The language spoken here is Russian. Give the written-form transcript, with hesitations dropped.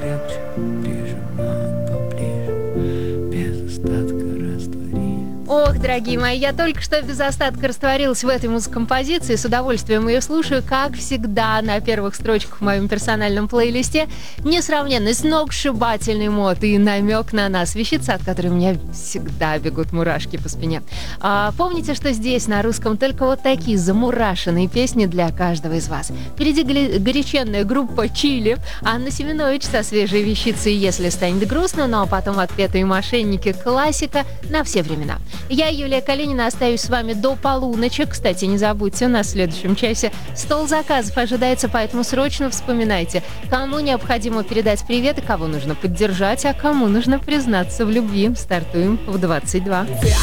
крепче прижимают поближе, без остатка растворились. Ох, дорогие мои, я только что без остатка растворилась в этой музыкомпозиции, с удовольствием ее слушаю, как всегда, на первых строчках в моем персональном плейлисте. Несравненный, сногсшибательный мод и намек на нас, вещица, от которой у меня всегда бегут мурашки по спине. Помните, что здесь на русском только вот такие замурашенные песни для каждого из вас. Впереди горяченная группа «Чили», Анна Семенович со свежей вещицей «Если станет грустно», ну а потом «Отпетые мошенники», классика на все времена. Я, Юлия Калинина, остаюсь с вами до полуночи. Кстати, не забудьте, у нас в следующем часе стол заказов ожидается, поэтому срочно вспоминайте, кому необходимо передать привет и кого нужно поддержать, а кому нужно признаться в любви. Стартуем в 22.